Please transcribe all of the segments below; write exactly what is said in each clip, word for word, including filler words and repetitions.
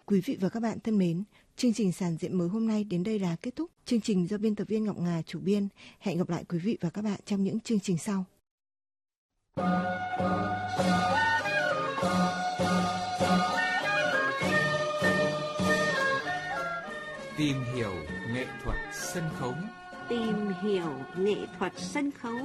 Quý vị và các bạn thân mến, chương trình Sàn Diện Mới hôm nay đến đây là kết thúc. Chương trình do biên tập viên Ngọc Ngà chủ biên. Hẹn gặp lại quý vị và các bạn trong những chương trình sau. Tìm hiểu nghệ thuật sân khấu. Tìm hiểu nghệ thuật sân khấu.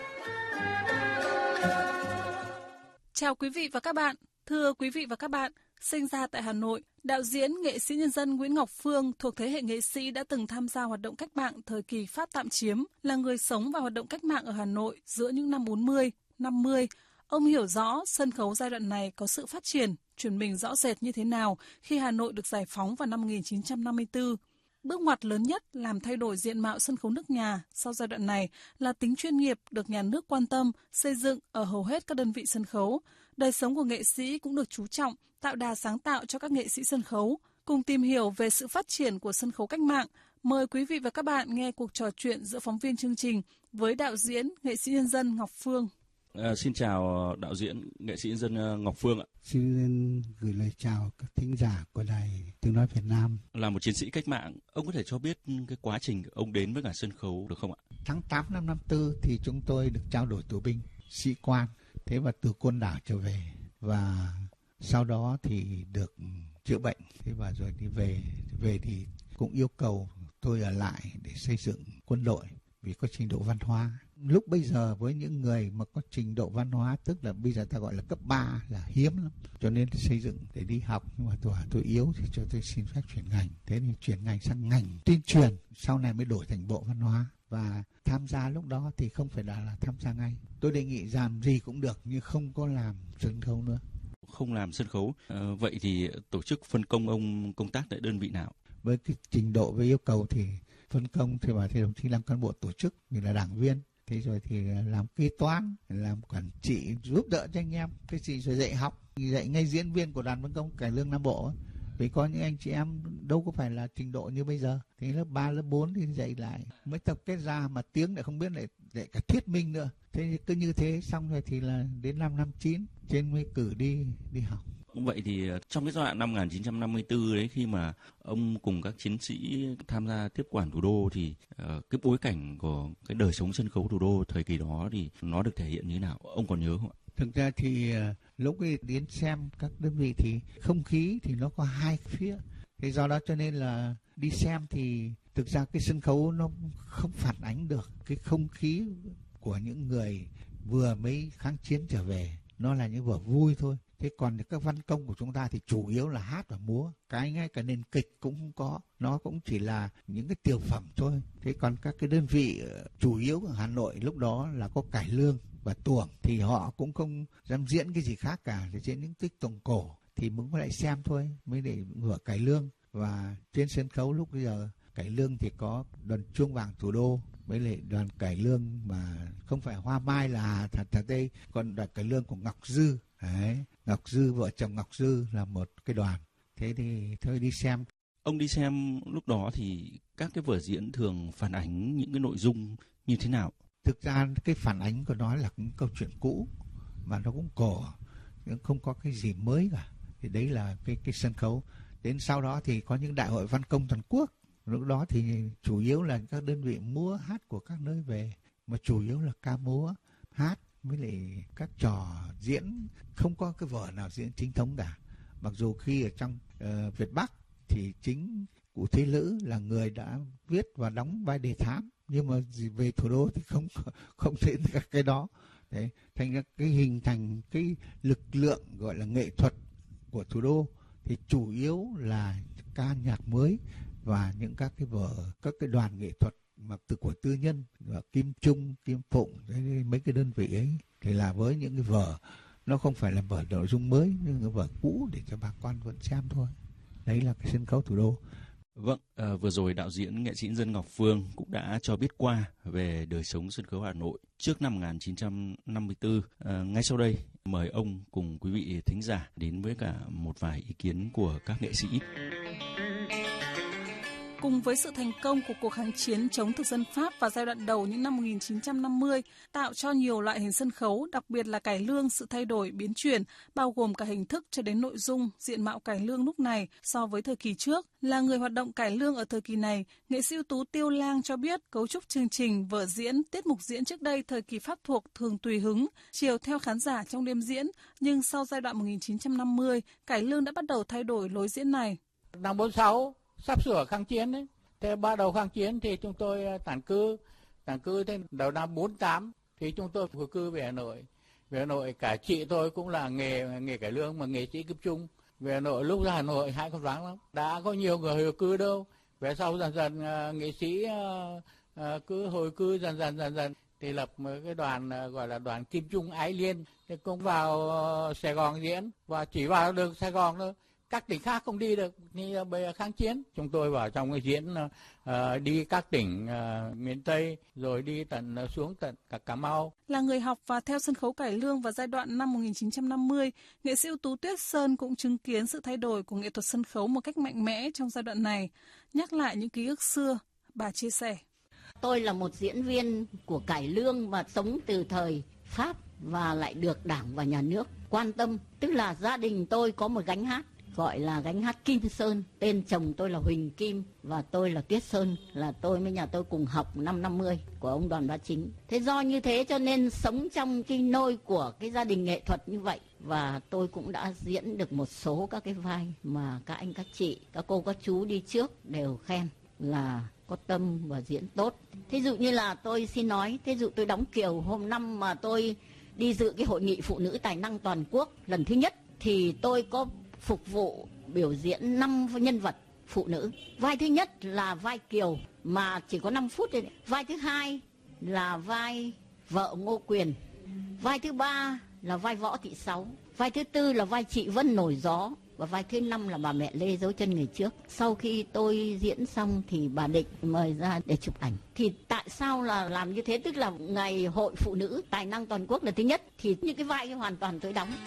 Chào quý vị và các bạn. Thưa quý vị và các bạn, sinh ra tại Hà Nội, đạo diễn, nghệ sĩ nhân dân Nguyễn Ngọc Phương thuộc thế hệ nghệ sĩ đã từng tham gia hoạt động cách mạng thời kỳ Pháp tạm chiếm, là người sống và hoạt động cách mạng ở Hà Nội giữa những năm bốn mươi, năm mươi. Ông hiểu rõ sân khấu giai đoạn này có sự phát triển, chuyển mình rõ rệt như thế nào khi Hà Nội được giải phóng vào năm một nghìn chín trăm năm mươi tư. Bước ngoặt lớn nhất làm thay đổi diện mạo sân khấu nước nhà sau giai đoạn này là tính chuyên nghiệp được nhà nước quan tâm, xây dựng ở hầu hết các đơn vị sân khấu. Đời sống của nghệ sĩ cũng được chú trọng, tạo đà sáng tạo cho các nghệ sĩ sân khấu. Cùng tìm hiểu về sự phát triển của sân khấu cách mạng, mời quý vị và các bạn nghe cuộc trò chuyện giữa phóng viên chương trình với đạo diễn, nghệ sĩ nhân dân Ngọc Phương. À, xin chào đạo diễn, nghệ sĩ nhân dân Ngọc Phương ạ. Xin gửi lời chào các thính giả của Đài Tiếng Nói Việt Nam. Là một chiến sĩ cách mạng, ông có thể cho biết cái quá trình ông đến với cả sân khấu được không ạ? Tháng tám năm năm tư thì chúng tôi được trao đổi tù binh, sĩ quan, thế và từ Côn Đảo trở về. Và sau đó thì được chữa bệnh, thế và rồi đi về. Về thì cũng yêu cầu tôi ở lại để xây dựng quân đội vì có trình độ văn hóa. Lúc bây giờ với những người mà có trình độ văn hóa, tức là bây giờ ta gọi là cấp ba là hiếm lắm, cho nên xây dựng để đi học. Nhưng mà tôi tôi yếu thì cho tôi xin phép chuyển ngành, thế thì chuyển ngành sang ngành tuyên truyền, sau này mới đổi thành bộ văn hóa. Và tham gia lúc đó thì không phải là, là tham gia ngay. Tôi đề nghị làm gì cũng được nhưng không có làm sân khấu nữa. Không làm sân khấu. À, vậy thì tổ chức phân công ông công tác tại đơn vị nào? Với cái trình độ với yêu cầu thì phân công thì bảo thì đồng chí làm cán bộ tổ chức, vì là đảng viên. Thế rồi thì làm kế toán, làm quản trị, giúp đỡ cho anh em. Cái gì rồi dạy học, dạy ngay diễn viên của đoàn văn công cải lương Nam Bộ. Vì có những anh chị em đâu có phải là trình độ như bây giờ. Thì lớp ba, lớp bốn thì dạy lại. Mới tập kết ra mà tiếng lại không biết, lại dạy cả thuyết minh nữa. Thế cứ như thế xong rồi thì là đến năm năm chín trên mới cử đi đi học. Vậy thì trong cái giai đoạn năm một nghìn chín trăm năm mươi tư đấy, khi mà ông cùng các chiến sĩ tham gia tiếp quản thủ đô thì uh, cái bối cảnh của cái đời sống sân khấu thủ đô thời kỳ đó thì nó được thể hiện như thế nào? Ông còn nhớ không ạ? Thực ra thì uh, lúc ấy đến xem các đơn vị thì không khí thì nó có hai phía. Thế do đó cho nên là đi xem thì thực ra cái sân khấu nó không phản ánh được cái không khí của những người vừa mới kháng chiến trở về. Nó là những vở vui thôi. Thế còn các văn công của chúng ta thì chủ yếu là hát và múa. Cái ngay cả nền kịch cũng không có. Nó cũng chỉ là những cái tiểu phẩm thôi. Thế còn các cái đơn vị chủ yếu ở Hà Nội lúc đó là có cải lương và tuồng. Thì họ cũng không dám diễn cái gì khác cả. Để diễn những tích tuồng cổ thì mới lại xem thôi. Mới để vở cải lương. Và trên sân khấu lúc bây giờ cải lương thì có đoàn chuông vàng thủ đô. Với lại đoàn cải lương mà không phải Hoa Mai là thật thật đây. Còn đoàn cải lương của Ngọc Dư. Đấy, Ngọc Dư, vợ chồng Ngọc Dư là một cái đoàn. Thế thì thôi đi xem. Ông đi xem lúc đó thì các cái vở diễn thường phản ánh những cái nội dung như thế nào? Thực ra cái phản ánh của nó là những câu chuyện cũ mà nó cũng cổ, không có cái gì mới cả. Thì đấy là cái cái sân khấu. Đến sau đó thì có những đại hội văn công toàn quốc. Lúc đó thì chủ yếu là các đơn vị múa hát của các nơi về, mà chủ yếu là ca múa, hát với lại các trò diễn, không có cái vở nào diễn chính thống cả. Mặc dù khi ở trong uh, Việt Bắc thì chính cụ Thế Lữ là người đã viết và đóng vai đề thám, nhưng mà về thủ đô thì không không thấy các cái đó. Đấy, thành ra cái hình thành cái lực lượng gọi là nghệ thuật của thủ đô thì chủ yếu là ca nhạc mới và những các cái vở, các cái đoàn nghệ thuật mà từ của tư nhân, và Kim Trung, Kim Phụng, đấy, mấy cái đơn vị ấy thì là với những cái vở nó không phải là vở nội dung mới, nhưng cái vở cũ để cho bà con vẫn xem thôi. Đấy là cái sân khấu thủ đô. Vâng, à, vừa rồi đạo diễn nghệ sĩ nhân dân Ngọc Phương cũng đã cho biết qua về đời sống sân khấu Hà Nội trước năm một nghìn chín trăm năm mươi tư. À, ngay sau đây mời ông cùng quý vị thính giả đến với cả một vài ý kiến của các nghệ sĩ. cùng với sự thành công của cuộc kháng chiến chống thực dân Pháp vào giai đoạn đầu những năm một nghìn chín trăm năm mươi, tạo cho nhiều loại hình sân khấu, đặc biệt là cải lương sự thay đổi, biến chuyển, bao gồm cả hình thức cho đến nội dung, diện mạo cải lương lúc này so với thời kỳ trước. Là người hoạt động cải lương ở thời kỳ này, nghệ sĩ ưu tú Tiêu Lang cho biết cấu trúc chương trình, vở diễn, tiết mục diễn trước đây thời kỳ Pháp thuộc thường tùy hứng, chiều theo khán giả trong đêm diễn, nhưng sau giai đoạn một nghìn chín trăm năm mươi, cải lương đã bắt đầu thay đổi lối diễn này. Năm bốn sáu sắp sửa kháng chiến đấy. Thế bắt đầu kháng chiến thì chúng tôi tản cư, tản cư đến đầu năm bốn tám thì chúng tôi hồi cư về Hà Nội. Về Hà Nội cả chị tôi cũng là nghề nghề cải lương mà nghệ sĩ cấp trung. Về Hà Nội lúc ra Hà Nội hai con vắng lắm. Đã có nhiều người hồi cư đâu. Về sau dần dần uh, nghệ sĩ uh, uh, cứ hồi cư dần dần dần dần thì lập một cái đoàn uh, gọi là đoàn Kim Trung Ái Liên. Thì cũng vào uh, Sài Gòn diễn và chỉ vào được Sài Gòn thôi. Các tỉnh khác không đi được như bây kháng chiến. Chúng tôi vào trong cái diễn uh, đi các tỉnh uh, miền Tây rồi đi tận uh, xuống tận cả Cà Mau. Là người học và theo sân khấu cải lương vào giai đoạn năm một nghìn chín trăm năm mươi, nghệ sĩ ưu tú Tuyết Sơn cũng chứng kiến sự thay đổi của nghệ thuật sân khấu một cách mạnh mẽ trong giai đoạn này. Nhắc lại những ký ức xưa, bà chia sẻ. Tôi là một diễn viên của cải lương và sống từ thời Pháp và lại được Đảng và Nhà nước quan tâm. Tức là gia đình tôi có một gánh hát gọi là gánh hát Kim Sơn. Tên chồng tôi là Huỳnh Kim và tôi là Tuyết Sơn, là tôi với nhà tôi cùng học năm năm mươi của ông Đoàn Bá Chính. Thế do như thế cho nên sống trong cái nôi của cái gia đình nghệ thuật như vậy, và tôi cũng đã diễn được một số các cái vai mà các anh các chị, các cô các chú đi trước đều khen là có tâm và diễn tốt. Thí dụ như là tôi xin nói, thí dụ tôi đóng Kiều hôm năm mà tôi đi dự cái hội nghị phụ nữ tài năng toàn quốc lần thứ nhất thì tôi có phục vụ biểu diễn năm nhân vật phụ nữ. Vai thứ nhất là vai Kiều mà chỉ có năm phút thôi. Vai thứ hai là vai vợ Ngô Quyền. Vai thứ ba là vai Võ Thị Sáu. Vai thứ tư là vai chị Vân Nổi Gió. Và vai thứ năm là bà mẹ Lê Dấu Chân Ngày Trước. Sau khi tôi diễn xong thì bà Định mời ra để chụp ảnh. Thì tại sao là làm như thế? Tức là ngày hội phụ nữ tài năng toàn quốc là thứ nhất. Thì những cái vai hoàn toàn tôi đóng.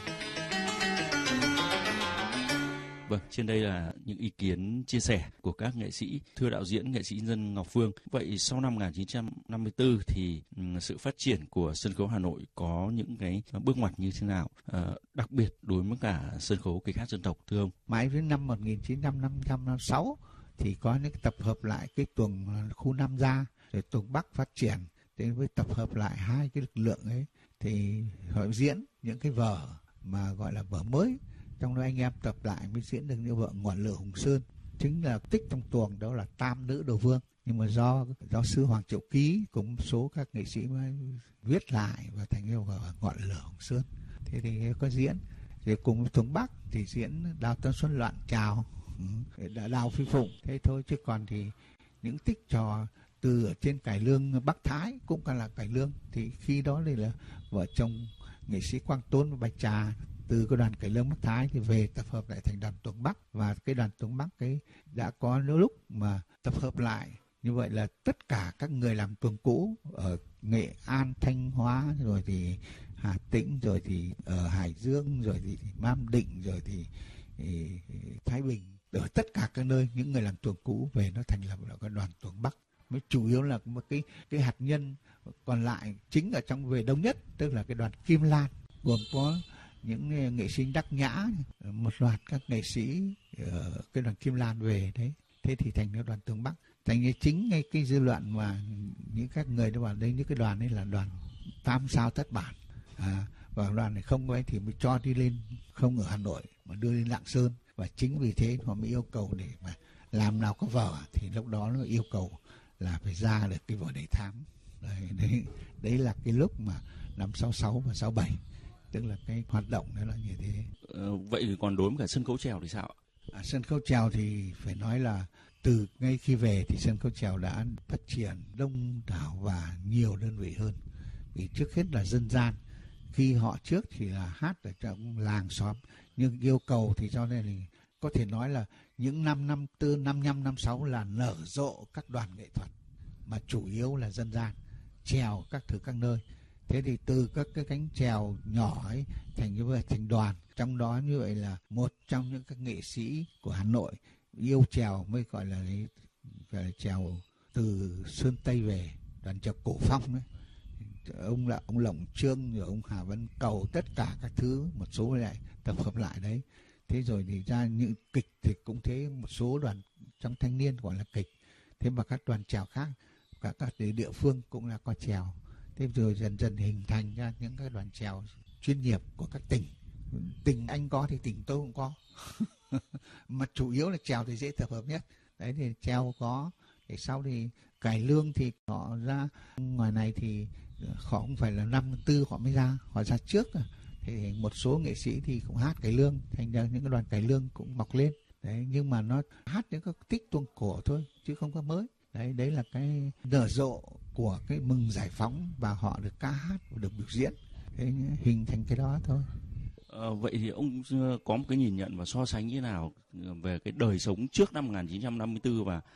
Vâng, trên đây là những ý kiến chia sẻ của các nghệ sĩ. Thưa đạo diễn nghệ sĩ nhân dân Ngọc Phương, vậy sau năm một nghìn chín trăm năm mươi tư thì um, sự phát triển của sân khấu Hà Nội có những cái bước ngoặt như thế nào, uh, đặc biệt đối với cả sân khấu kịch hát dân tộc, thưa ông? Mãi đến năm một nghìn chín trăm năm mươi sáu thì có những tập hợp lại cái tuồng khu Nam Gia, rồi tuồng Bắc phát triển, đến với tập hợp lại hai cái lực lượng ấy thì họ diễn những cái vở mà gọi là vở mới. Trong đó anh em tập lại mới diễn được như vợ Ngọn Lửa Hùng Sơn, chính là tích trong tuồng đó là Tam Nữ Đồ Vương, nhưng mà do giáo sư Hoàng Triệu Ký cùng một số các nghệ sĩ mới viết lại và thành yêu vở Ngọn Lửa Hùng Sơn. Thế thì có diễn, thì cùng với tuồng Bắc thì diễn Đào Tân Xuân Loạn Trào, đã Đào Phi Phụng, thế thôi, chứ còn thì những tích trò từ ở trên cải lương Bắc Thái cũng còn là cải lương, thì khi đó đây là vợ chồng nghệ sĩ Quang Tôn và Bạch Trà từ cái đoàn cải lương Bắc Thái thì về tập hợp lại thành đoàn tuồng Bắc, và cái đoàn tuồng Bắc ấy đã có những lúc mà tập hợp lại như vậy là tất cả các người làm tuồng cũ ở Nghệ An, Thanh Hóa, rồi thì Hà Tĩnh, rồi thì ở Hải Dương, rồi thì, thì Nam Định, rồi thì, thì Thái Bình, ở tất cả các nơi những người làm tuồng cũ về nó thành lập là cái đoàn tuồng Bắc. Mới chủ yếu là một cái cái hạt nhân còn lại chính ở trong về Đông Nhất, tức là cái đoàn Kim Lan, gồm có những nghệ sĩ Đắc Nhã, một loạt các nghệ sĩ ở cái đoàn Kim Lan về đấy, thế thì thành cái đoàn tuồng Bắc. Thành như chính ngay cái dư luận mà những các người đó bảo đây, những cái đoàn ấy là đoàn tam sao thất bản, à, và đoàn này không ấy thì mới cho đi lên, không ở Hà Nội mà đưa lên Lạng Sơn, và chính vì thế họ mới yêu cầu để mà làm nào có vở thì lúc đó nó yêu cầu là phải ra được cái vở Đầy Thám. Đấy, đấy, đấy là cái lúc mà năm sáu sáu và sáu bảy, tức là cái hoạt động đó là như thế. Ờ, vậy thì còn đối với cả sân khấu chèo thì sao? À, sân khấu chèo thì phải nói là từ ngay khi về thì sân khấu chèo đã phát triển đông đảo và nhiều đơn vị hơn. Vì trước hết là dân gian, khi họ trước thì là hát ở trong làng xóm, nhưng yêu cầu thì cho nên thì có thể nói là những năm năm tư, năm năm, năm sáu là nở rộ các đoàn nghệ thuật, mà chủ yếu là dân gian, chèo các thứ các nơi. Thế thì từ các cái cánh chèo nhỏ ấy thành như vậy thành đoàn, trong đó như vậy là một trong những các nghệ sĩ của Hà Nội yêu chèo mới gọi là là chèo từ Sơn Tây về, đoàn chèo Cổ Phong đấy. Ông là ông Lộng Trương rồi ông Hà Văn Cầu, tất cả các thứ một số lại tập hợp lại đấy. Thế rồi thì ra những kịch thì cũng thế, một số đoàn trong thanh niên gọi là kịch. Thế mà các đoàn chèo khác, cả các địa phương cũng là có chèo. Thế rồi dần dần hình thành ra những cái đoàn chèo chuyên nghiệp của các tỉnh. Tỉnh anh có thì tỉnh tôi cũng có. Mà chủ yếu là chèo thì dễ tập hợp nhất. Đấy thì chèo có. Để sau thì cải lương thì họ ra ngoài này thì họ không phải là năm tư họ mới ra, họ ra trước. Thì một số nghệ sĩ thì cũng hát cải lương, thành ra những cái đoàn cải lương cũng mọc lên. Đấy, nhưng mà nó hát những cái tích tuồng cổ thôi chứ không có mới. Đấy, đấy là cái nở rộ của cái mừng giải phóng và họ được ca hát và được biểu diễn. Thế hình thành cái đó thôi. À, vậy thì ông có một cái nhìn nhận và so sánh như thế nào về cái đời sống trước năm một nghìn chín trăm năm mươi tư và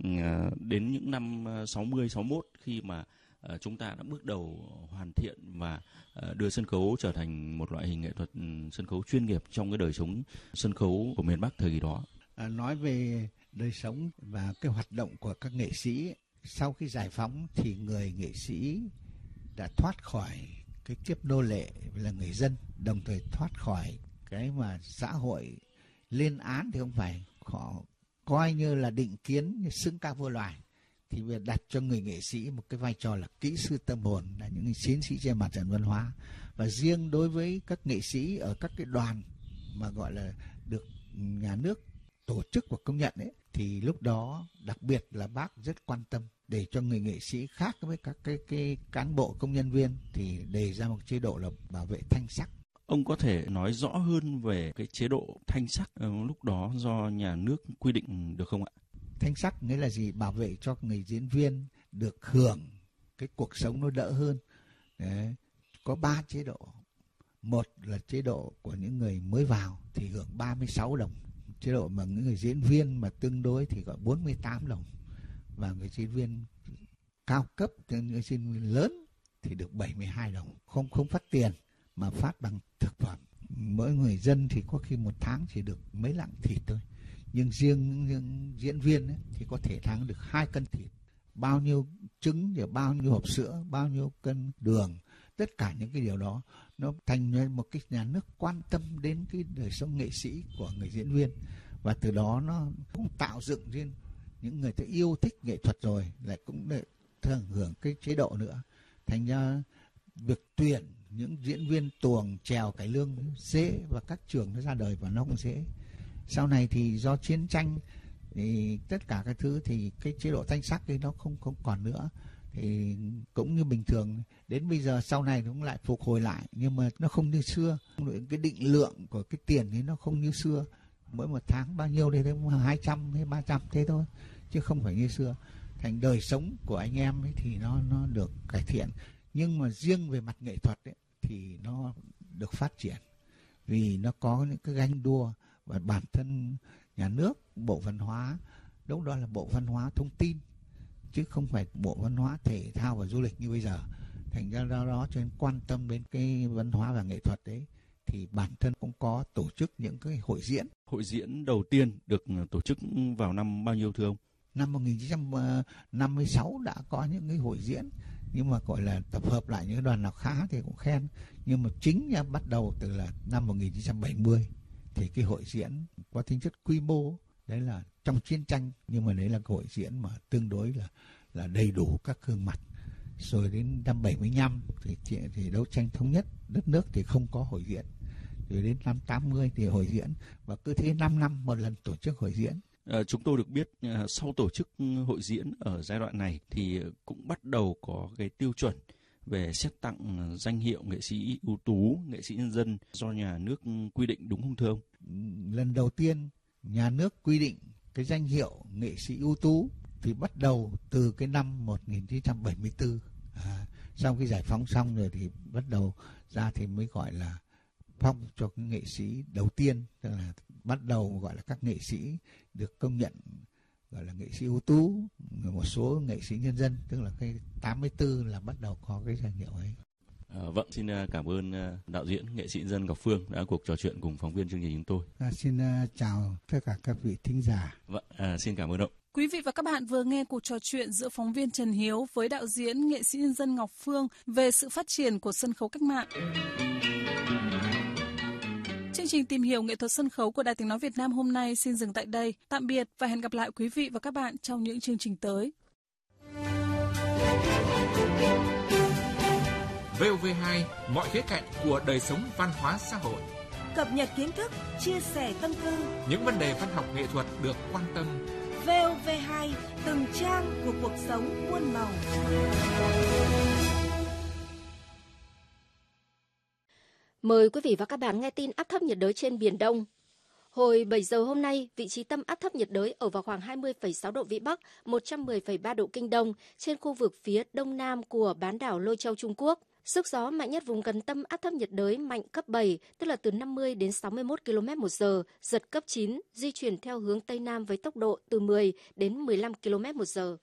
đến những năm sáu mươi, sáu mươi mốt khi mà chúng ta đã bước đầu hoàn thiện và đưa sân khấu trở thành một loại hình nghệ thuật sân khấu chuyên nghiệp trong cái đời sống sân khấu của miền Bắc thời kỳ đó? À, nói về đời sống và cái hoạt động của các nghệ sĩ sau khi giải phóng thì người nghệ sĩ đã thoát khỏi cái kiếp nô lệ là người dân, đồng thời thoát khỏi cái mà xã hội lên án thì không phải, họ coi như là định kiến như xưng ca vua loài, thì việc đặt cho người nghệ sĩ một cái vai trò là kỹ sư tâm hồn, là những chiến sĩ trên mặt trận văn hóa. Và riêng đối với các nghệ sĩ ở các cái đoàn mà gọi là được nhà nước tổ chức và công nhận ấy, thì lúc đó đặc biệt là bác rất quan tâm để cho người nghệ sĩ khác với các cái, cái cán bộ công nhân viên thì đề ra một chế độ là bảo vệ thanh sắc. Ông có thể nói rõ hơn về cái chế độ thanh sắc lúc đó do nhà nước quy định được không ạ? Thanh sắc nghĩa là gì? Bảo vệ cho người diễn viên được hưởng cái cuộc sống nó đỡ hơn. Đấy. Có ba chế độ. Một là chế độ của những người mới vào thì hưởng ba mươi sáu đồng. Chế độ mà những người diễn viên mà tương đối thì gọi bốn mươi tám đồng. Và người diễn viên cao cấp, những diễn viên lớn thì được bảy mươi hai đồng. Không không phát tiền mà phát bằng thực phẩm. Mỗi người dân thì có khi một tháng chỉ được mấy lạng thịt thôi. Nhưng riêng những diễn viên ấy, thì có thể tháng được hai cân thịt, bao nhiêu trứng, rồi bao nhiêu hộp sữa, bao nhiêu cân đường. Tất cả những cái điều đó nó thành nên một cái nhà nước quan tâm đến cái đời sống nghệ sĩ của người diễn viên. Và từ đó nó cũng tạo dựng riêng những người ta yêu thích nghệ thuật rồi lại cũng để thường hưởng cái chế độ nữa. Thành ra việc tuyển những diễn viên tuồng, chèo, cải lương dễ và các trường nó ra đời và nó cũng dễ. Sau này thì do chiến tranh thì tất cả các thứ thì cái chế độ thanh sắc ấy nó không không còn nữa, thì cũng như bình thường đến bây giờ sau này nó cũng lại phục hồi lại, nhưng mà nó không như xưa. Cái định lượng của cái tiền thì nó không như xưa, mỗi một tháng bao nhiêu đây, hai trăm hay ba trăm thế thôi, chứ không phải như xưa. Thành đời sống của anh em ấy thì nó nó được cải thiện, nhưng mà riêng về mặt nghệ thuật ấy, thì nó được phát triển vì nó có những cái ganh đua. Và bản thân nhà nước, Bộ Văn hóa, lúc đó là Bộ Văn hóa Thông tin chứ không phải Bộ Văn hóa Thể thao và Du lịch như bây giờ. Thành ra đó, đó cho nên quan tâm đến cái văn hóa và nghệ thuật đấy thì bản thân cũng có tổ chức những cái hội diễn. Hội diễn đầu tiên được tổ chức vào năm bao nhiêu thưa ông? Năm một nghìn chín trăm năm mươi sáu đã có những cái hội diễn, nhưng mà gọi là tập hợp lại những đoàn nào khá thì cũng khen. Nhưng mà chính nha, bắt đầu từ là năm một nghìn chín trăm bảy mươi thì cái hội diễn có tính chất quy mô, đấy là trong chiến tranh, nhưng mà đấy là hội diễn mà tương đối là là đầy đủ các gương mặt. Rồi đến năm bảy mươi lăm thì, thì đấu tranh thống nhất đất nước thì không có hội diễn. Rồi đến năm tám mươi thì hội diễn, và cứ thế năm năm một lần tổ chức hội diễn. À, chúng tôi được biết à, sau tổ chức hội diễn ở giai đoạn này thì cũng bắt đầu có cái tiêu chuẩn về xét tặng danh hiệu nghệ sĩ ưu tú, nghệ sĩ nhân dân do nhà nước quy định, đúng không thưa ông? Lần đầu tiên nhà nước quy định cái danh hiệu nghệ sĩ ưu tú thì bắt đầu từ cái năm một nghìn chín trăm bảy mươi tư. À, sau khi giải phóng xong rồi thì bắt đầu ra thì mới gọi là phong cho cái nghệ sĩ đầu tiên, tức là bắt đầu gọi là các nghệ sĩ được công nhận gọi là nghệ sĩ ưu tú, một số nghệ sĩ nhân dân, tức là cái tám mươi tư là bắt đầu có cái danh hiệu ấy. À, vâng, xin cảm ơn đạo diễn nghệ sĩ nhân dân Ngọc Phương đã cuộc trò chuyện cùng phóng viên chương trình chúng tôi. À, xin uh, chào tất cả các vị thính giả. Vâng, à, xin cảm ơn ông. Quý vị và các bạn vừa nghe cuộc trò chuyện giữa phóng viên Trần Hiếu với đạo diễn nghệ sĩ nhân dân Ngọc Phương về sự phát triển của sân khấu cách mạng. Chương trình tìm hiểu nghệ thuật sân khấu của Đài Tiếng nói Việt Nam hôm nay xin dừng tại đây. Tạm biệt và hẹn gặp lại quý vị và các bạn trong những chương trình tới. vê o vê hai, mọi khía cạnh của đời sống văn hóa xã hội. Cập nhật kiến thức, chia sẻ tâm tư. Những vấn đề văn học nghệ thuật được quan tâm. vê o vê hai, từng trang của cuộc sống muôn màu. Mời quý vị và các bạn nghe tin áp thấp nhiệt đới trên Biển Đông. Hồi bảy giờ hôm nay, vị trí tâm áp thấp nhiệt đới ở vào khoảng hai mươi phẩy sáu độ Vĩ Bắc, một trăm mười phẩy ba độ Kinh Đông trên khu vực phía đông nam của bán đảo Lôi Châu, Trung Quốc. Sức gió mạnh nhất vùng gần tâm áp thấp nhiệt đới mạnh cấp bảy, tức là từ năm mươi đến sáu mươi mốt ki lô mét một giờ, giật cấp chín, di chuyển theo hướng Tây Nam với tốc độ từ mười đến mười lăm ki lô mét một giờ.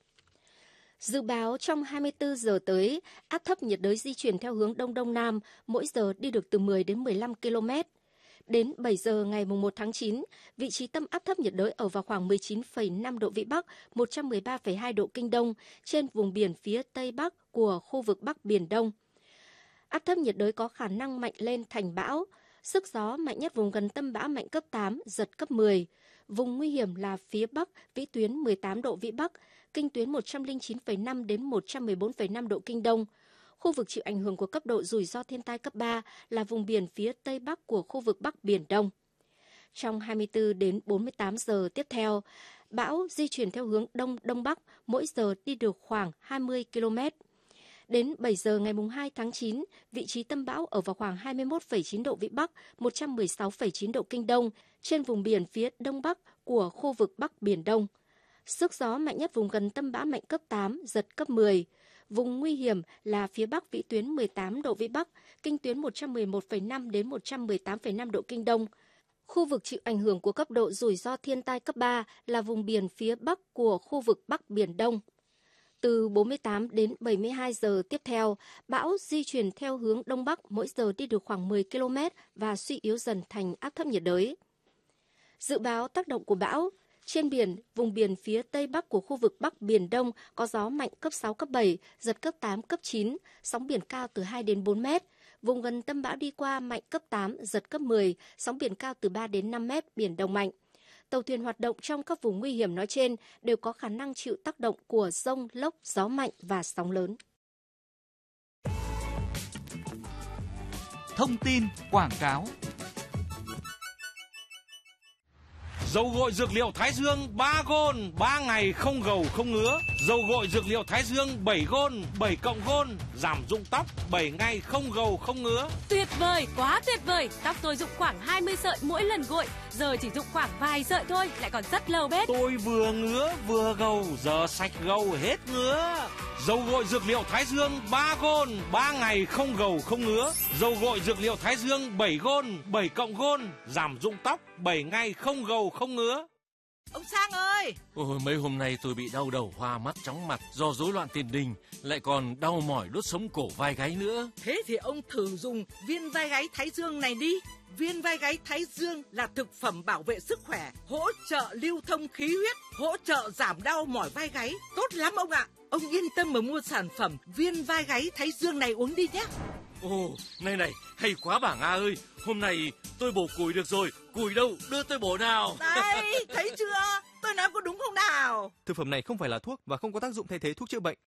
Dự báo trong hai mươi tư giờ tới, áp thấp nhiệt đới di chuyển theo hướng Đông Đông Nam, mỗi giờ đi được từ mười đến mười lăm ki lô mét. Đến bảy giờ ngày một tháng chín, vị trí tâm áp thấp nhiệt đới ở vào khoảng mười chín phẩy năm độ Vĩ Bắc, một trăm mười ba phẩy hai độ Kinh Đông trên vùng biển phía Tây Bắc của khu vực Bắc Biển Đông. Áp thấp nhiệt đới có khả năng mạnh lên thành bão. Sức gió mạnh nhất vùng gần tâm bão mạnh cấp tám, giật cấp mười. Vùng nguy hiểm là phía Bắc, vĩ tuyến mười tám độ Vĩ Bắc, kinh tuyến một trăm lẻ chín phẩy năm đến một trăm mười bốn phẩy năm độ Kinh Đông. Khu vực chịu ảnh hưởng của cấp độ rủi ro thiên tai cấp ba là vùng biển phía Tây Bắc của khu vực Bắc Biển Đông. Trong hai mươi tư đến bốn mươi tám giờ tiếp theo, bão di chuyển theo hướng Đông Đông Bắc, mỗi giờ đi được khoảng hai mươi ki lô mét. Đến bảy giờ ngày hai tháng chín, vị trí tâm bão ở vào khoảng hai mươi mốt phẩy chín độ Vĩ Bắc, một trăm mười sáu phẩy chín độ Kinh Đông trên vùng biển phía Đông Bắc của khu vực Bắc Biển Đông. Sức gió mạnh nhất vùng gần tâm bão mạnh cấp tám, giật cấp mười. Vùng nguy hiểm là phía Bắc vĩ tuyến mười tám độ Vĩ Bắc, kinh tuyến một trăm mười một phẩy năm đến một trăm mười tám phẩy năm độ Kinh Đông. Khu vực chịu ảnh hưởng của cấp độ rủi ro thiên tai cấp ba là vùng biển phía Bắc của khu vực Bắc Biển Đông. Từ bốn mươi tám đến bảy mươi hai giờ tiếp theo, bão di chuyển theo hướng Đông Bắc, mỗi giờ đi được khoảng mười ki lô mét và suy yếu dần thành áp thấp nhiệt đới. Dự báo tác động của bão. Trên biển, vùng biển phía Tây Bắc của khu vực Bắc Biển Đông có gió mạnh cấp sáu, cấp bảy, giật cấp tám, cấp chín, sóng biển cao từ hai đến bốn mét. Vùng gần tâm bão đi qua mạnh cấp tám, giật cấp mười, sóng biển cao từ ba đến năm mét, biển động mạnh. Tàu thuyền hoạt động trong các vùng nguy hiểm nói trên đều có khả năng chịu tác động của dông, lốc, gió mạnh và sóng lớn. Thông tin quảng cáo. Dầu gội dược liệu Thái Dương ba gôn, ba ngày không gầu không ngứa. Dầu gội dược liệu Thái Dương bảy gôn, bảy cộng gôn, giảm rụng tóc, bảy ngày không gầu không ngứa. Tuyệt vời, quá tuyệt vời. Tóc tôi rụng khoảng hai mươi sợi mỗi lần gội, giờ chỉ rụng khoảng vài sợi thôi, lại còn rất lâu bết. Tôi vừa ngứa vừa gầu, giờ sạch gầu hết ngứa. Dầu gội dược liệu Thái Dương ba gôn, ba ngày không gầu không ngứa. Dầu gội dược liệu Thái Dương bảy gôn, bảy cộng gôn, giảm rụng tóc, bảy ngày không gầu không ngứa. Ông Sang ơi! Ôi, mấy hôm nay tôi bị đau đầu, hoa mắt, chóng mặt do rối loạn tiền đình, lại còn đau mỏi đốt sống cổ vai gáy nữa. Thế thì ông thử dùng viên vai gáy Thái Dương này đi. Viên vai gáy Thái Dương là thực phẩm bảo vệ sức khỏe, hỗ trợ lưu thông khí huyết, hỗ trợ giảm đau mỏi vai gáy. Tốt lắm ông ạ! Ông yên tâm mà mua sản phẩm viên vai gáy Thái Dương này uống đi nhé. Ồ, này này, hay quá bà Nga ơi. Hôm nay tôi bổ củi được rồi. Củi đâu, đưa tôi bổ nào. Đây, thấy chưa? Tôi nói có đúng không nào? Thực phẩm này không phải là thuốc và không có tác dụng thay thế thuốc chữa bệnh.